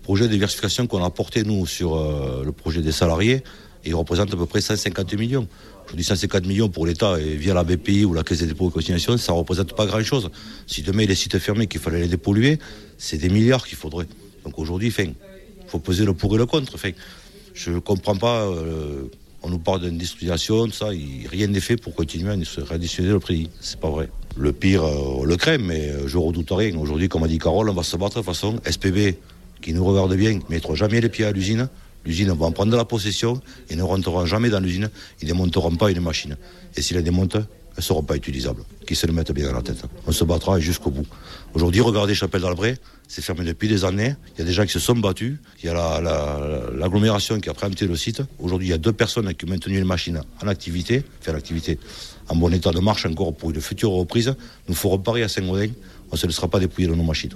projet de diversification qu'on a porté, nous, sur le projet des salariés, il représente à peu près 150 millions. Je dis 150 millions pour l'État et via la BPI ou la Caisse des dépôts et consignations, ça ne représente pas grand-chose. Si demain les sites fermés, qu'il fallait les dépolluer, c'est des milliards qu'il faudrait. Donc aujourd'hui, il faut peser le pour et le contre. Je ne comprends pas, on nous parle d'industrialisation, rien n'est fait pour continuer à réadditionner le prix. C'est pas vrai. Le pire, on le craint, mais je redoute rien. Aujourd'hui, comme a dit Carole, on va se battre de toute façon. SPB, qui nous regarde bien, ne mettra jamais les pieds à l'usine. L'usine va en prendre de la possession, ils ne rentreront jamais dans l'usine, ils ne démonteront pas une machine. Et s'ils la démontent, elles ne seront pas utilisables. Qu'ils se le mettent bien dans la tête. On se battra jusqu'au bout. Aujourd'hui, regardez Chapelle d'Albret, c'est fermé depuis des années. Il y a des gens qui se sont battus. Il y a l'agglomération qui a préempté le site. Aujourd'hui, il y a 2 personnes qui ont maintenu une machine en activité, en bon état de marche encore pour une future reprise. Nous ferons pareil à Saint-Gaudens. On ne se laissera pas dépouiller de nos machines.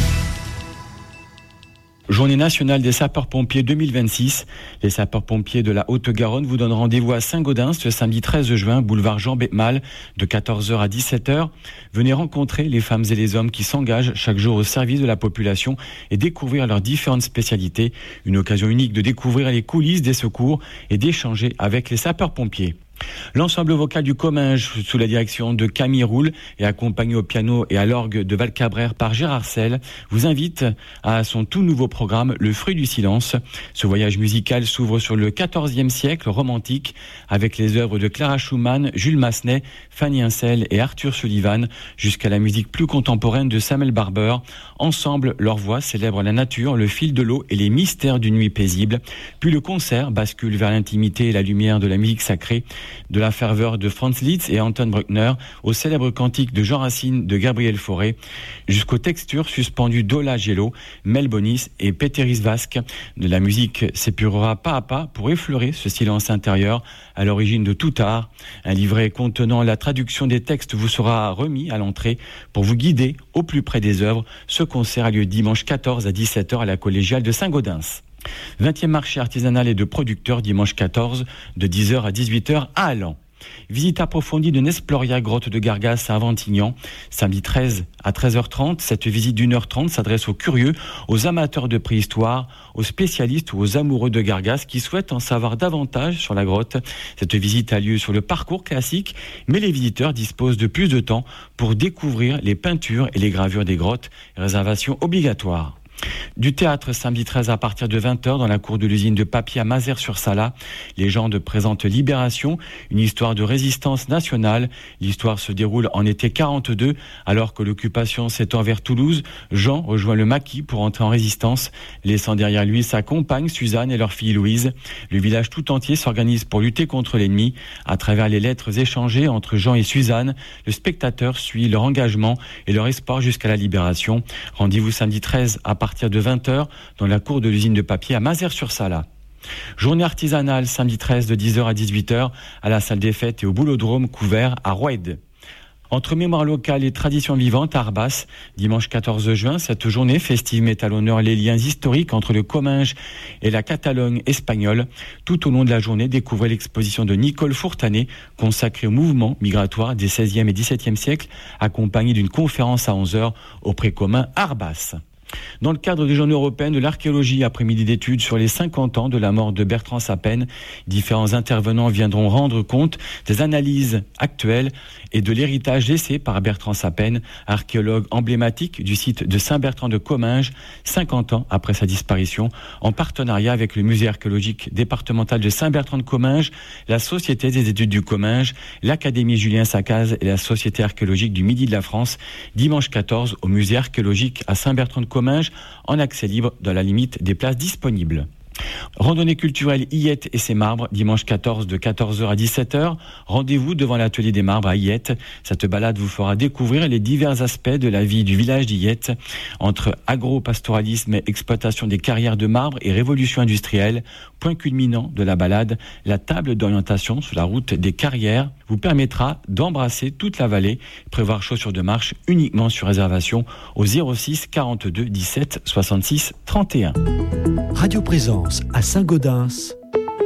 Journée nationale des sapeurs-pompiers 2026. Les sapeurs-pompiers de la Haute-Garonne vous donnent rendez-vous à Saint-Gaudens le samedi 13 juin, boulevard Jean Bémal, de 14h à 17h. Venez rencontrer les femmes et les hommes qui s'engagent chaque jour au service de la population et découvrir leurs différentes spécialités. Une occasion unique de découvrir les coulisses des secours et d'échanger avec les sapeurs-pompiers. L'ensemble vocal du Comminges, sous la direction de Camille Roule et accompagné au piano et à l'orgue de Valcabrère par Gérard Selle, vous invite à son tout nouveau programme Le Fruit du Silence. Ce voyage musical s'ouvre sur le XIVe siècle romantique avec les œuvres de Clara Schumann, Jules Massenet, Fanny Insel et Arthur Sullivan jusqu'à la musique plus contemporaine de Samuel Barber. Ensemble, leurs voix célèbrent la nature, le fil de l'eau et les mystères d'une nuit paisible. Puis le concert bascule vers l'intimité et la lumière de la musique sacrée, de la ferveur de Franz Liszt et Anton Bruckner au célèbre cantique de Jean Racine de Gabriel Fauré, jusqu'aux textures suspendues d'Ola Gelo, Mel Bonis et Péteris Vasque. De la musique s'épurera pas à pas pour effleurer ce silence intérieur à l'origine de tout art. Un livret contenant la traduction des textes vous sera remis à l'entrée pour vous guider au plus près des œuvres. Ce concert a lieu dimanche 14 à 17h à la collégiale de Saint-Gaudens. 20e marché artisanal et de producteurs dimanche 14 de 10h à 18h à Allan. Visite approfondie de Nesploria, grotte de Gargas à Aventignan, samedi 13 à 13h30. Cette visite d'1h30 s'adresse aux curieux, aux amateurs de préhistoire, aux spécialistes ou aux amoureux de Gargas qui souhaitent en savoir davantage sur la grotte. Cette visite a lieu sur le parcours classique, mais les visiteurs disposent de plus de temps pour découvrir les peintures et les gravures des grottes. Réservation obligatoire. Du théâtre samedi 13 à partir de 20h dans la cour de l'usine de papier à Mazères-sur-Sala. Légende présente Libération, une histoire de résistance nationale. L'histoire se déroule en été 42, alors que l'occupation s'étend vers Toulouse. Jean rejoint le maquis pour entrer en résistance, laissant derrière lui sa compagne Suzanne et leur fille Louise. Le village tout entier s'organise pour lutter contre l'ennemi. À travers les lettres échangées entre Jean et Suzanne, le spectateur suit leur engagement et leur espoir jusqu'à la libération. Rendez-vous samedi 13 à partir de 20h dans la cour de l'usine de papier à Mazères-sur-Sala. Journée artisanale samedi 13 de 10h à 18h à la salle des fêtes et au boulodrome couvert à Roide. Entre mémoire locale et tradition vivante à Arbas, dimanche 14 juin, cette journée festive met à l'honneur les liens historiques entre le Comminges et la Catalogne espagnole. Tout au long de la journée, découvrez l'exposition de Nicole Fourtanet, consacrée au mouvement migratoire des 16e et 17e siècles, accompagnée d'une conférence à 11h au précommun Arbas. Dans le cadre des Journées européennes de l'archéologie, après-midi d'études sur les 50 ans de la mort de Bertrand Sapin, différents intervenants viendront rendre compte des analyses actuelles et de l'héritage laissé par Bertrand Sapin, archéologue emblématique du site de Saint-Bertrand de Comminges, 50 ans après sa disparition, en partenariat avec le musée archéologique départemental de Saint-Bertrand de Comminges, la Société des études du Comminges, l'Académie Julien Sacaz et la Société archéologique du Midi de la France, dimanche 14 au musée archéologique à Saint-Bertrand de Comminges, en accès libre dans la limite des places disponibles. Randonnée culturelle Yette et ses marbres, dimanche 14 de 14h à 17h. Rendez-vous devant l'atelier des marbres à Yette. Cette balade vous fera découvrir les divers aspects de la vie du village d'Yette, entre agro-pastoralisme et exploitation des carrières de marbre et révolution industrielle. Point culminant de la balade, la table d'orientation sur la route des carrières vous permettra d'embrasser toute la vallée. Prévoir chaussures de marche uniquement sur réservation au 06 42 17 66 31. Radio Présence à Saint-Gaudens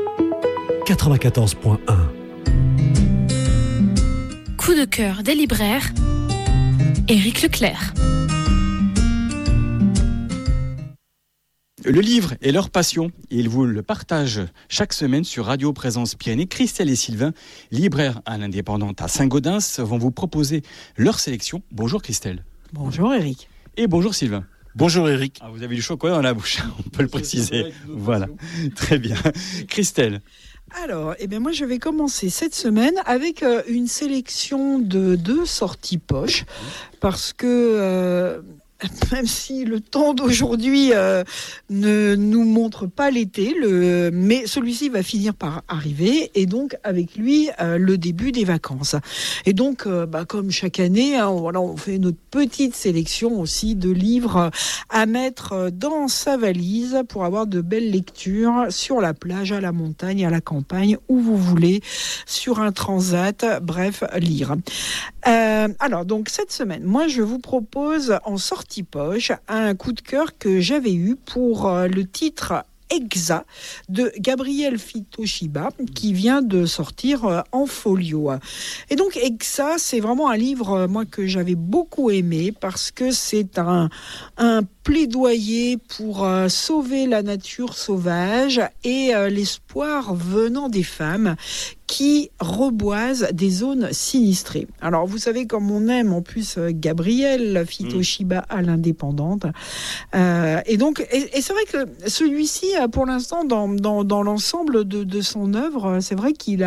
94.1. Coup de cœur des libraires, Éric Leclerc. Le livre est leur passion et ils vous le partagent chaque semaine sur Radio Présence Pyrénées. Christelle et Sylvain, libraires à l'Indépendante à Saint-Gaudens, vont vous proposer leur sélection. Bonjour Christelle. Bonjour Eric. Et bonjour Sylvain. Bonjour Eric. Vous avez du chocolat dans la bouche, on peut le préciser. Voilà, très bien. Christelle. Alors, moi je vais commencer cette semaine avec une sélection de 2 sorties poche, parce que même si le temps d'aujourd'hui ne nous montre pas l'été, mais celui-ci va finir par arriver, et donc avec lui le début des vacances. Et donc, comme chaque année, on fait notre petite sélection aussi de livres à mettre dans sa valise pour avoir de belles lectures sur la plage, à la montagne, à la campagne, où vous voulez, sur un transat, bref, lire. Alors, donc cette semaine, moi je vous propose en sortie poche un coup de cœur que j'avais eu pour le titre Exa de Gabriel Fitoshiba, qui vient de sortir en folio. Et donc Exa, c'est vraiment un livre moi que j'avais beaucoup aimé, parce que c'est un plaidoyer pour sauver la nature sauvage et l'espoir venant des femmes qui reboisent des zones sinistrées. Alors, vous savez, comme on aime en plus Gabriel Fitoshiba à l'Indépendante. Et c'est vrai que celui-ci, pour l'instant, dans l'ensemble de son œuvre, c'est vrai qu'il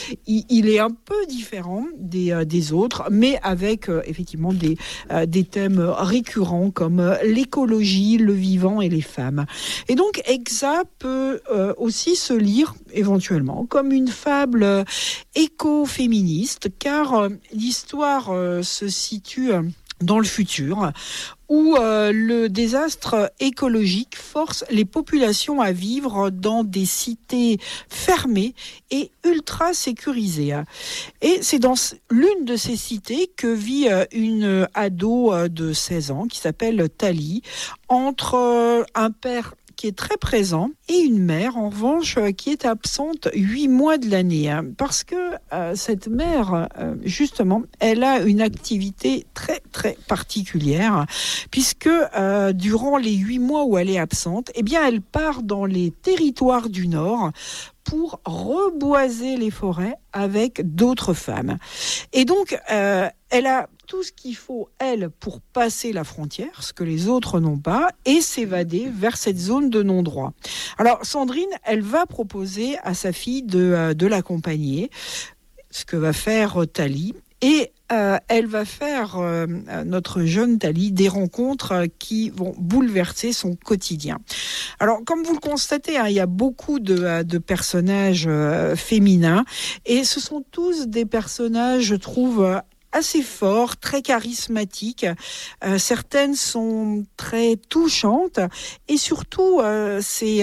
est un peu différent des autres, mais avec effectivement des thèmes récurrents comme l'écologie, le vivant et les femmes. Et donc, Exa peut aussi se lire éventuellement comme une fable écoféministe, car l'histoire se situe dans le futur, où le désastre écologique force les populations à vivre dans des cités fermées et ultra sécurisées. Et c'est dans l'une de ces cités que vit une ado de 16 ans qui s'appelle Tali, entre un père qui est très présent et une mère, en revanche, qui est absente 8 mois de l'année. Parce que cette mère, justement, elle a une activité très, très particulière, puisque durant les 8 mois où elle est absente, elle part dans les territoires du Nord pour reboiser les forêts avec d'autres femmes. Et donc, elle a tout ce qu'il faut, elle, pour passer la frontière, ce que les autres n'ont pas, et s'évader vers cette zone de non-droit. Alors, Sandrine, elle va proposer à sa fille de l'accompagner, ce que va faire Tali, et elle va faire, notre jeune Tali, des rencontres qui vont bouleverser son quotidien. Alors, comme vous le constatez, il y a beaucoup de personnages féminins, et ce sont tous des personnages, je trouve, assez forts, très charismatiques. Certaines sont très touchantes, et surtout ces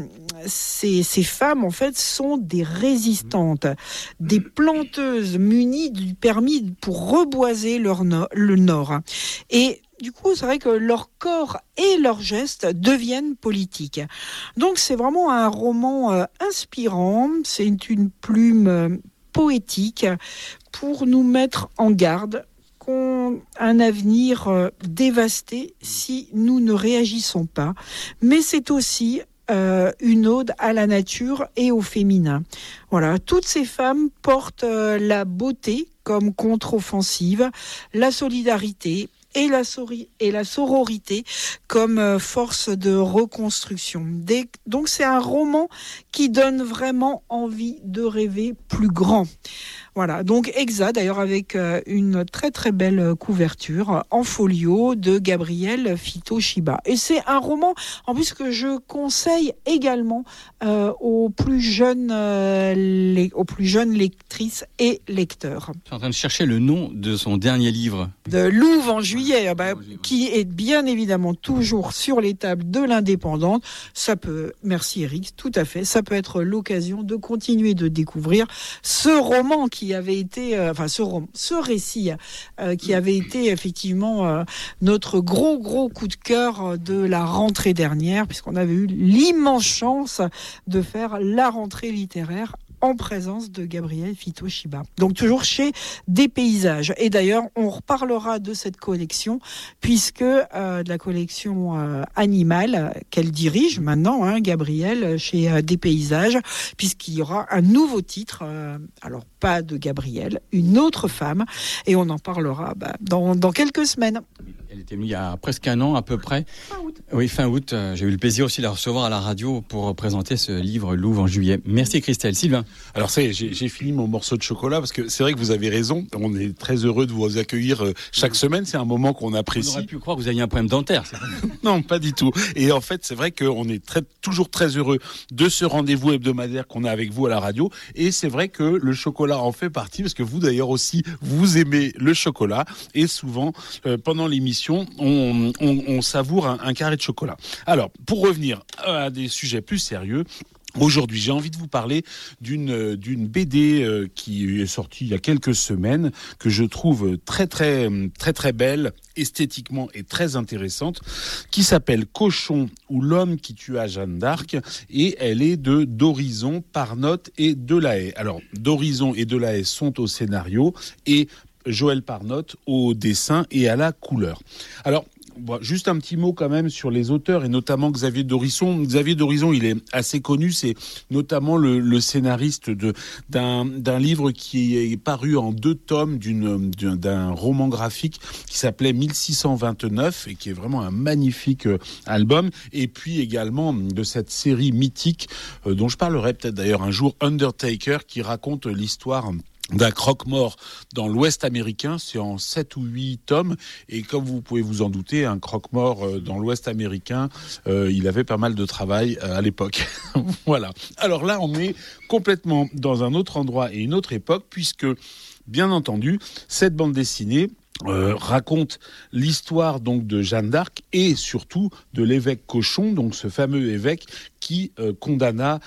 femmes en fait sont des résistantes, des planteuses munies du permis pour reboiser le Nord. Et du coup, c'est vrai que leur corps et leurs gestes deviennent politiques. Donc c'est vraiment un roman inspirant, c'est une plume poétique pour nous mettre en garde contre un avenir dévasté si nous ne réagissons pas. Mais c'est aussi une ode à la nature et au féminin. Voilà, toutes ces femmes portent la beauté comme contre-offensive, la solidarité et la sororité comme force de reconstruction. Donc c'est un roman qui donne vraiment envie de rêver plus grand. Voilà, donc Exa, d'ailleurs avec une très très belle couverture en folio de Gabriel Fitoshiba. Et c'est un roman en plus que je conseille également aux plus jeunes lectrices et lecteurs. Je suis en train de chercher le nom de son dernier livre. De Louvre en juillet, qui est bien évidemment toujours sur les tables de l'Indépendante. Ça peut, merci Eric, tout à fait, ça peut être l'occasion de continuer de découvrir ce roman qui avait été, ce récit qui avait été effectivement notre gros coup de cœur de la rentrée dernière, puisqu'on avait eu l'immense chance de faire la rentrée littéraire en présence de Gabriel Fito-Shiba. Donc toujours chez Des Paysages. Et d'ailleurs, on reparlera de cette collection puisque de la collection animale qu'elle dirige maintenant, Gabriel, chez Des Paysages, puisqu'il y aura un nouveau titre, alors pas de Gabriel, une autre femme, et on en parlera dans quelques semaines. Elle était venue il y a presque un an à peu près. Fin août. Oui, fin août. J'ai eu le plaisir aussi de la recevoir à la radio pour présenter ce livre Louvre en juillet. Merci Christelle. Sylvain. Alors ça y est, j'ai fini mon morceau de chocolat parce que c'est vrai que vous avez raison. On est très heureux de vous accueillir chaque semaine. C'est un moment qu'on apprécie. On aurait pu croire que vous aviez un problème dentaire. Non, pas du tout. Et en fait, c'est vrai qu'on est toujours très heureux de ce rendez-vous hebdomadaire qu'on a avec vous à la radio. Et c'est vrai que le chocolat en fait partie parce que vous d'ailleurs aussi, vous aimez le chocolat. Et souvent, pendant l'émission, on savoure un carré de chocolat. Alors, pour revenir à des sujets plus sérieux, aujourd'hui, j'ai envie de vous parler d'une BD qui est sortie il y a quelques semaines, que je trouve très belle, esthétiquement et très intéressante, qui s'appelle Cochon ou l'homme qui tua Jeanne d'Arc, et elle est de d'Horizon, Parnotte et Delahaye. Alors, d'Horizon et Delahaye sont au scénario et Joël Parnotte au dessin et à la couleur. Alors, juste un petit mot quand même sur les auteurs et notamment Xavier Dorisson. Xavier Dorisson, il est assez connu, c'est notamment le scénariste d'un livre qui est paru en 2 tomes d'un roman graphique qui s'appelait 1629 et qui est vraiment un magnifique album. Et puis également de cette série mythique dont je parlerai peut-être d'ailleurs un jour, Undertaker, qui raconte l'histoire d'un croque-mort dans l'Ouest américain. C'est en 7 ou 8 tomes, et comme vous pouvez vous en douter, un croque-mort dans l'Ouest américain, il avait pas mal de travail à l'époque. Voilà. Alors là, on est complètement dans un autre endroit et une autre époque, puisque, bien entendu, cette bande dessinée raconte l'histoire donc de Jeanne d'Arc et surtout de l'évêque Cochon, donc ce fameux évêque qui condamna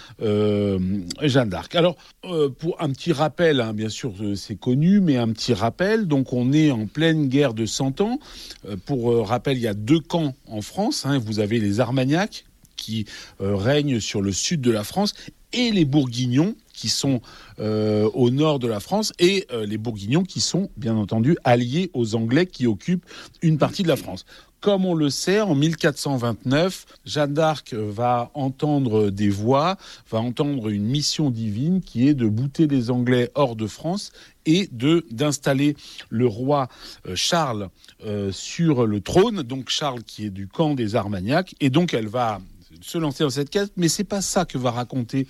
Jeanne d'Arc. Alors, pour un petit rappel, bien sûr c'est connu, mais un petit rappel, donc on est en pleine guerre de 100 ans. Pour rappel, il y a 2 camps en France. Vous avez les Armagnacs qui règnent sur le sud de la France et les Bourguignons qui sont au nord de la France, et les Bourguignons qui sont, bien entendu, alliés aux Anglais qui occupent une partie de la France. Comme on le sait, en 1429, Jeanne d'Arc va entendre des voix, va entendre une mission divine qui est de bouter les Anglais hors de France et d'installer le roi Charles sur le trône, donc Charles qui est du camp des Armagnacs, et donc elle va se lancer dans cette quête, mais c'est pas ça que va raconter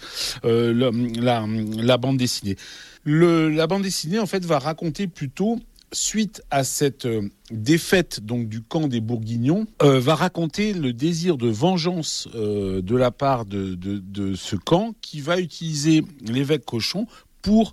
la bande dessinée. La bande dessinée, en fait, va raconter plutôt, suite à cette défaite donc du camp des Bourguignons, va raconter le désir de vengeance de la part de ce camp, qui va utiliser l'évêque Cochon pour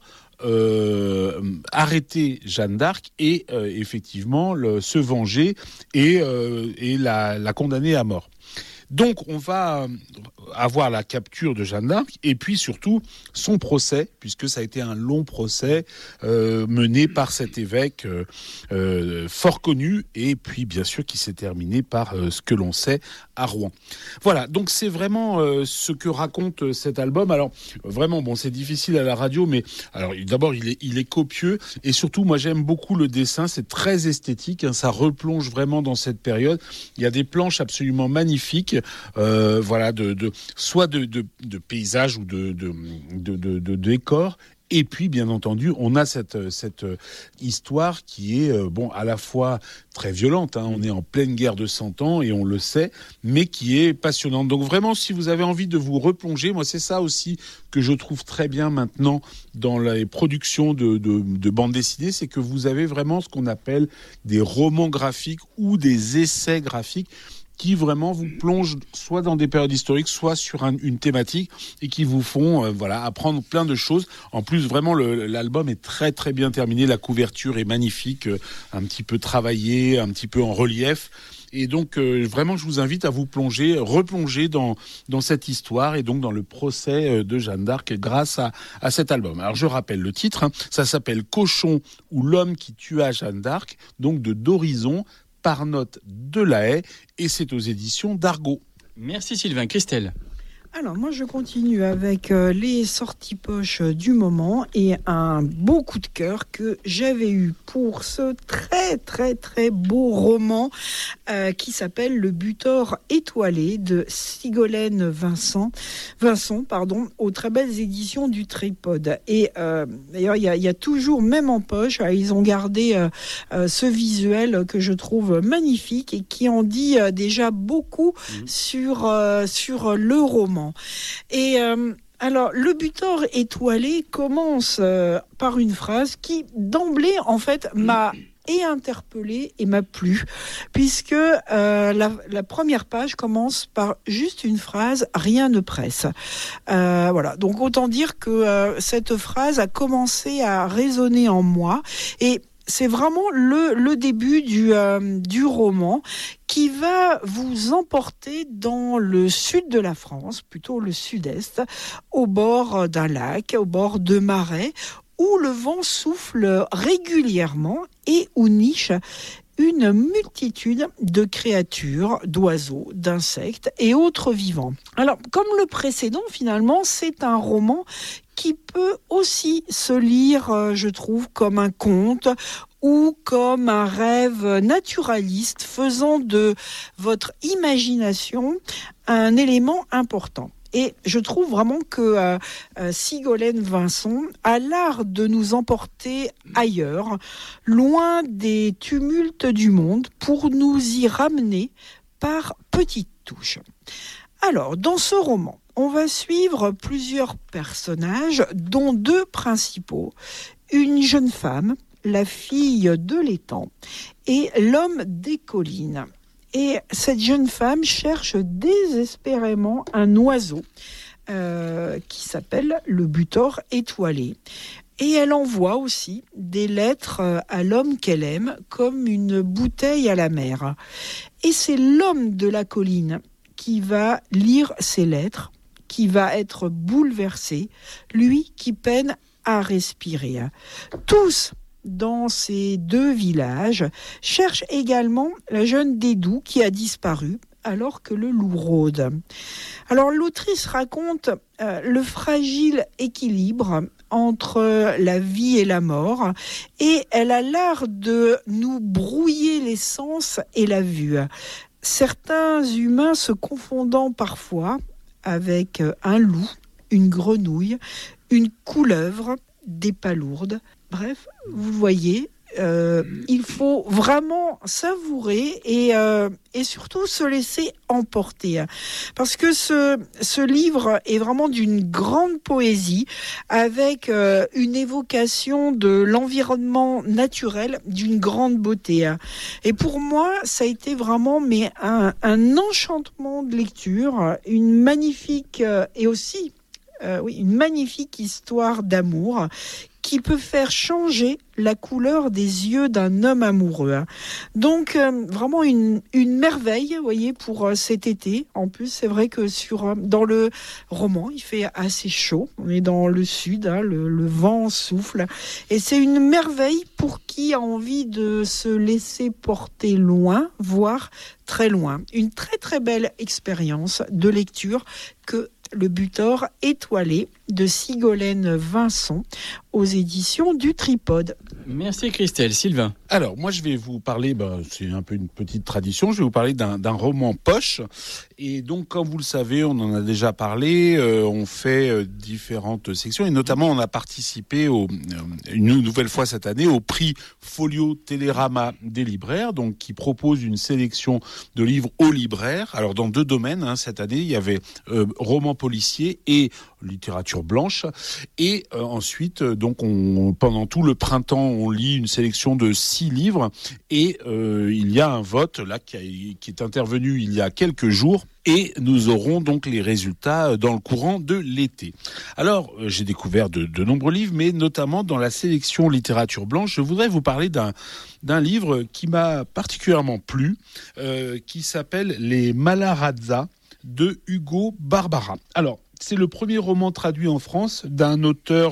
arrêter Jeanne d'Arc et effectivement se venger et la condamner à mort. Donc on va avoir la capture de Jeanne d'Arc et puis surtout son procès, puisque ça a été un long procès mené par cet évêque fort connu, et puis bien sûr qui s'est terminé par ce que l'on sait à Rouen. Voilà, donc c'est vraiment ce que raconte cet album. Alors vraiment, c'est difficile à la radio, mais alors d'abord il est copieux, et surtout moi j'aime beaucoup le dessin, c'est très esthétique, ça replonge vraiment dans cette période. Il y a des planches absolument magnifiques, voilà, soit de paysages ou de décors. Et puis, bien entendu, on a cette histoire qui est, à la fois très violente, on est en pleine guerre de 100 ans et on le sait, mais qui est passionnante. Donc vraiment, si vous avez envie de vous replonger, moi c'est ça aussi que je trouve très bien maintenant dans les productions de bandes dessinées, c'est que vous avez vraiment ce qu'on appelle des romans graphiques ou des essais graphiques, qui vraiment vous plongent soit dans des périodes historiques, soit sur une thématique, et qui vous font apprendre plein de choses. En plus, vraiment, l'album est très très bien terminé. La couverture est magnifique, un petit peu travaillée, un petit peu en relief. Et donc, vraiment, je vous invite à vous replonger dans cette histoire et donc dans le procès de Jeanne d'Arc grâce à cet album. Alors, je rappelle le titre, ça s'appelle Cochon ou l'homme qui tua Jeanne d'Arc, donc d'Horizon, Parnotte Delahaye, et c'est aux éditions d'Argo. Merci Sylvain. Christelle. Alors moi je continue avec les sorties poches du moment et un beau coup de cœur que j'avais eu pour ce très très très beau roman qui s'appelle Le Butor étoilé de Sigolène Vincent, aux très belles éditions du Tripode. Et d'ailleurs il y a toujours, même en poche, ils ont gardé ce visuel que je trouve magnifique et qui en dit déjà beaucoup sur le roman. Et alors, Le Butor étoilé commence par une phrase qui, d'emblée, en fait, m'a interpellée et m'a plu, puisque la première page commence par juste une phrase « Rien ne presse ». Voilà, donc autant dire que cette phrase a commencé à résonner en moi, et c'est vraiment le début du roman qui va vous emporter dans le sud de la France, plutôt le sud-est, au bord d'un lac, au bord de marais, où le vent souffle régulièrement et où niche une multitude de créatures, d'oiseaux, d'insectes et autres vivants. Alors, comme le précédent, finalement, c'est un roman qui peut aussi se lire, je trouve, comme un conte ou comme un rêve naturaliste faisant de votre imagination un élément important. Et je trouve vraiment que Sigolène Vincent a l'art de nous emporter ailleurs, loin des tumultes du monde, pour nous y ramener par petites touches. Alors, dans ce roman, on va suivre plusieurs personnages, dont deux principaux. Une jeune femme, la fille de l'étang, et l'homme des collines. Et cette jeune femme cherche désespérément un oiseau qui s'appelle le Butor étoilé. Et elle envoie aussi des lettres à l'homme qu'elle aime, comme une bouteille à la mer. Et c'est l'homme de la colline qui va lire ces lettres, qui va être bouleversé, lui qui peine à respirer. Tous, dans ces deux villages, cherche également la jeune Dédou qui a disparu alors que le loup rôde. Alors l'autrice raconte le fragile équilibre entre la vie et la mort, et elle a l'art de nous brouiller les sens et la vue. Certains humains se confondant parfois avec un loup, une grenouille, une couleuvre, des palourdes. Bref, vous voyez, il faut vraiment savourer et surtout se laisser emporter. Parce que ce livre est vraiment d'une grande poésie, avec une évocation de l'environnement naturel d'une grande beauté. Et pour moi, ça a été vraiment un enchantement de lecture, une magnifique une magnifique histoire d'amour qui peut faire changer la couleur des yeux d'un homme amoureux. Donc vraiment une merveille, vous voyez, pour cet été. En plus, c'est vrai que dans le roman, il fait assez chaud. On est dans le sud, le vent souffle. Et c'est une merveille pour qui a envie de se laisser porter loin, voire très loin. Une très très belle expérience de lecture que Le Butor étoilé de Sigolène Vincent aux éditions du Tripode. Merci Christelle. Sylvain. Alors, moi, je vais vous parler, c'est un peu une petite tradition, je vais vous parler d'un roman poche. Et donc, comme vous le savez, on en a déjà parlé, on fait différentes sections, et notamment, on a participé une nouvelle fois cette année au prix Folio Télérama des libraires, donc qui propose une sélection de livres aux libraires. Alors, dans deux domaines, cette année, il y avait roman policier et littérature blanche. Et ensuite, donc, pendant tout le printemps, on lit une sélection de 6 livres. Et il y a un vote là qui est intervenu il y a quelques jours. Et nous aurons donc les résultats dans le courant de l'été. Alors, j'ai découvert de nombreux livres, mais notamment dans la sélection littérature blanche, je voudrais vous parler d'un livre qui m'a particulièrement plu, qui s'appelle Les Malarazza de Hugo Barbara. Alors, c'est le premier roman traduit en France d'un auteur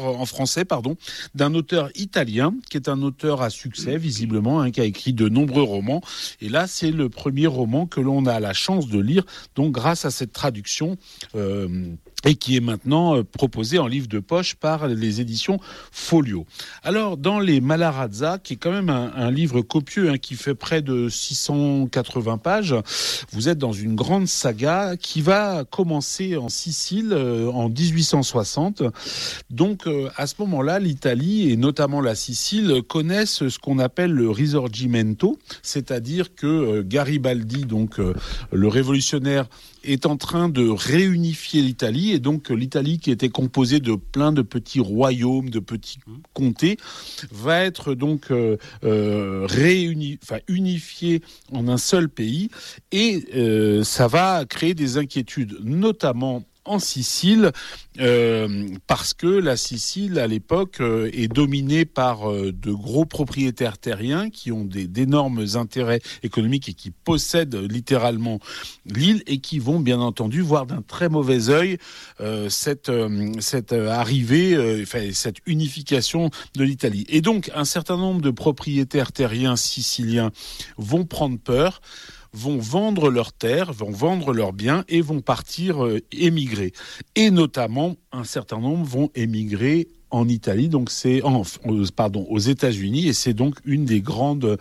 italien, qui est un auteur à succès, visiblement, qui a écrit de nombreux romans. Et là, c'est le premier roman que l'on a la chance de lire, donc grâce à cette traduction, et qui est maintenant proposé en livre de poche par les éditions Folio. Alors, dans les Malarazza, qui est quand même un livre copieux, qui fait près de 680 pages, vous êtes dans une grande saga qui va commencer en Sicile en 1860. Donc, à ce moment-là, l'Italie, et notamment la Sicile, connaissent ce qu'on appelle le Risorgimento, c'est-à-dire que Garibaldi, donc le révolutionnaire, est en train de réunifier l'Italie, et donc l'Italie, qui était composée de plein de petits royaumes, de petits comtés, va être donc unifiée en un seul pays, et ça va créer des inquiétudes, notamment en Sicile, parce que la Sicile, à l'époque, est dominée par de gros propriétaires terriens qui ont d'énormes intérêts économiques et qui possèdent littéralement l'île, et qui vont bien entendu voir d'un très mauvais œil cette arrivée, cette unification de l'Italie. Et donc, un certain nombre de propriétaires terriens siciliens vont prendre peur, vont vendre leurs terres, vont vendre leurs biens et vont partir émigrer. Et notamment, un certain nombre vont émigrer en Italie, donc aux États-Unis, et c'est donc une des grandes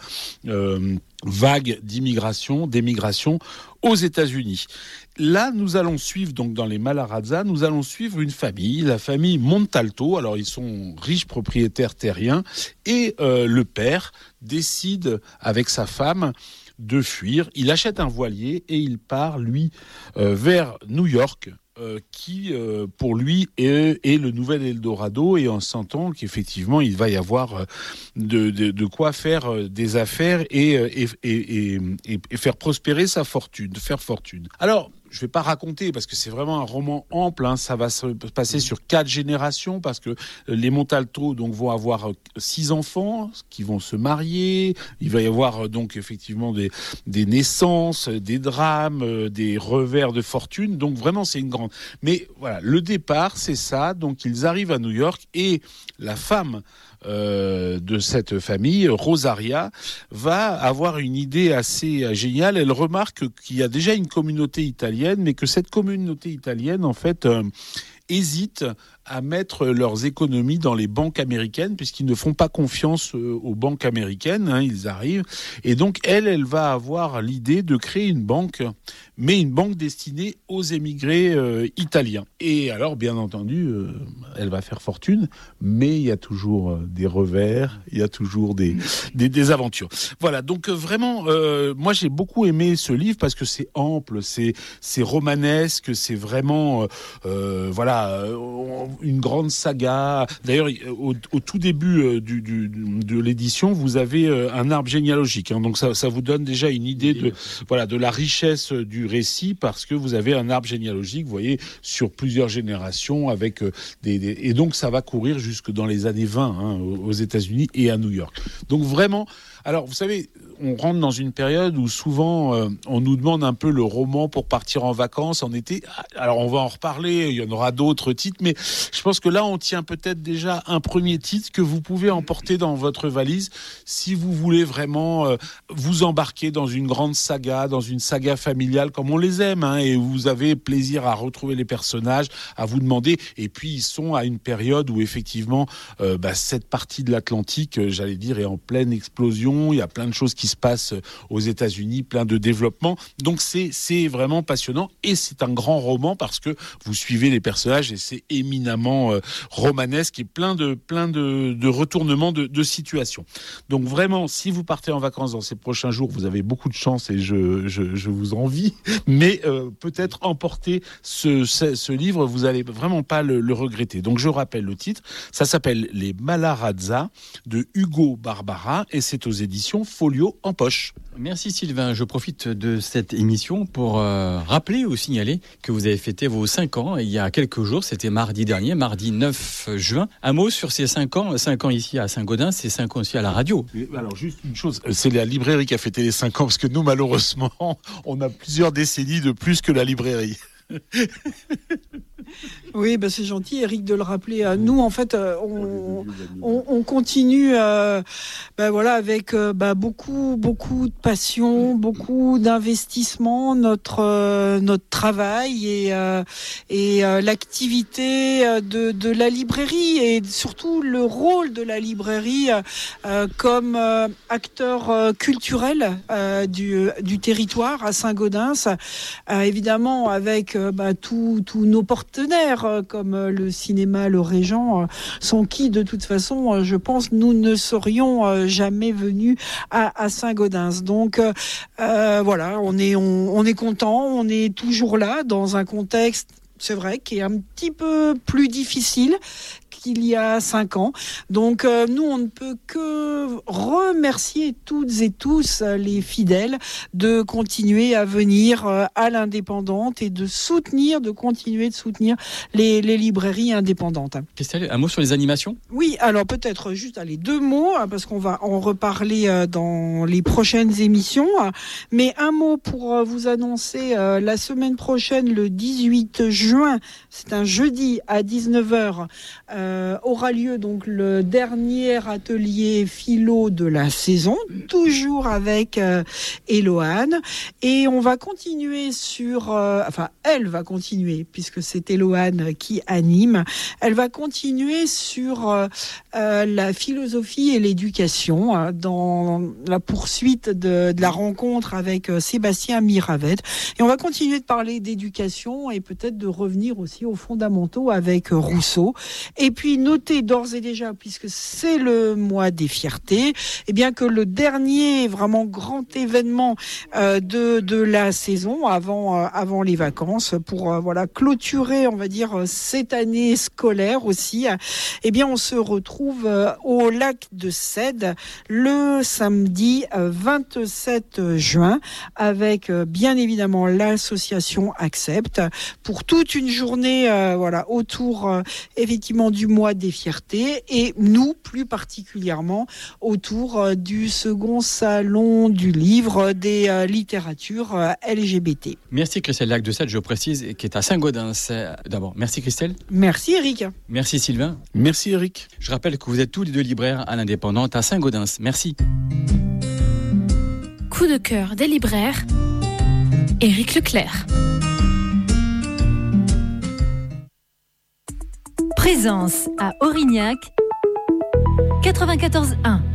vagues d'émigration aux États-Unis. Là, nous allons suivre, donc dans les Malarazza, nous allons suivre une famille, la famille Montalto. Alors, ils sont riches propriétaires terriens, et le père décide, avec sa femme, de fuir. Il achète un voilier et il part, lui, vers New York, qui, pour lui, est le nouvel Eldorado, et en sentant qu'effectivement, il va y avoir de quoi faire des affaires et faire prospérer sa fortune, faire fortune. Alors, je ne vais pas raconter, parce que c'est vraiment un roman ample, ça va se passer sur 4 générations, parce que les Montalto donc vont avoir 6 enfants qui vont se marier, il va y avoir donc effectivement des naissances, des drames, des revers de fortune, donc vraiment c'est une grande... Mais voilà, le départ c'est ça, donc ils arrivent à New York, et la femme de cette famille, Rosaria, va avoir une idée assez géniale. Elle remarque qu'il y a déjà une communauté italienne, mais que cette communauté italienne, en fait, hésite à mettre leurs économies dans les banques américaines, puisqu'ils ne font pas confiance aux banques américaines, ils arrivent. Et donc, elle va avoir l'idée de créer une banque, mais une banque destinée aux émigrés italiens. Et alors, bien entendu, elle va faire fortune, mais il y a toujours des revers, il y a toujours des aventures. Voilà, donc vraiment, moi j'ai beaucoup aimé ce livre, parce que c'est ample, c'est romanesque, c'est vraiment, une grande saga. D'ailleurs, au tout début de l'édition, vous avez un arbre généalogique. Donc ça vous donne déjà une idée de la richesse du récit, parce que vous avez un arbre généalogique, vous voyez, sur plusieurs générations, avec et donc ça va courir jusque dans les années 20 aux États-Unis et à New York. Donc vraiment, alors vous savez, on rentre dans une période où souvent on nous demande un peu le roman pour partir en vacances en été. Alors on va en reparler, il y en aura d'autres titres, mais je pense que là on tient peut-être déjà un premier titre que vous pouvez emporter dans votre valise si vous voulez vraiment vous embarquer dans une grande saga, dans une saga familiale comme on les aime, et vous avez plaisir à retrouver les personnages, à vous demander, et puis ils sont à une période où effectivement cette partie de l'Atlantique, j'allais dire, est en pleine explosion, il y a plein de choses qui se passe aux États-Unis, plein de développement. Donc c'est vraiment passionnant, et c'est un grand roman parce que vous suivez les personnages et c'est éminemment romanesque et plein de retournements de situation. Donc vraiment, si vous partez en vacances dans ces prochains jours, vous avez beaucoup de chance et je vous envie, mais peut-être emporter ce livre, vous allez vraiment pas le regretter. Donc je rappelle le titre, ça s'appelle Les Malarazza de Hugo Barbara et c'est aux éditions Folio en poche. Merci Sylvain, je profite de cette émission pour rappeler ou signaler que vous avez fêté vos 5 ans il y a quelques jours, c'était mardi dernier, mardi 9 juin. Un mot sur ces 5 ans ici à Saint-Gaudens, c'est 5 ans aussi à la radio. Alors juste une chose, c'est la librairie qui a fêté les 5 ans, parce que nous malheureusement, on a plusieurs décennies de plus que la librairie. Oui, c'est gentil, Eric, de le rappeler. Nous, en fait, on continue avec beaucoup de passion, beaucoup d'investissement, notre travail et l'activité de la librairie et surtout le rôle de la librairie comme acteur culturel du territoire à Saint-Gaudens, évidemment avec tous nos partenaires comme le cinéma Le Régent, sans qui de toute façon je pense nous ne serions jamais venus à Saint-Gaudens. Donc on est content, on est toujours là dans un contexte, c'est vrai, qui est un petit peu plus difficile qu'il y a 5 ans. Donc nous, on ne peut que remercier toutes et tous les fidèles de continuer à venir à l'Indépendante et de continuer de soutenir les librairies indépendantes. Christelle, un mot sur les animations ? Oui, alors peut-être juste 2 mots, parce qu'on va en reparler dans les prochaines émissions. Mais un mot pour vous annoncer la semaine prochaine, le 18 juin, c'est un jeudi à 19h, aura lieu donc le dernier atelier philo de la saison, toujours avec Éloane, et on va continuer elle va continuer, puisque c'est Éloane qui anime, elle va continuer sur la philosophie et l'éducation dans la poursuite de la rencontre avec Sébastien Miravet, et on va continuer de parler d'éducation et peut-être de revenir aussi aux fondamentaux avec Rousseau. Et puis notez d'ores et déjà, puisque c'est le mois des fiertés, que le dernier vraiment grand événement de la saison avant les vacances pour clôturer, on va dire, cette année scolaire aussi, on se retrouve au lac de Cède le samedi 27 juin avec bien évidemment l'association Accept pour toute une journée autour effectivement du mois des fiertés et nous plus particulièrement autour du second salon du livre des littératures LGBT. Merci Christelle Lac de Cède, je précise, qui est à Saint-Gaudens. D'abord, merci Christelle. Merci Eric. Merci Sylvain. Merci Eric. Je rappelle que vous êtes tous les 2 libraires à l'Indépendante à Saint-Gaudens. Merci. Coup de cœur des libraires, Éric Leclerc. Présence à Aurignac 94.1.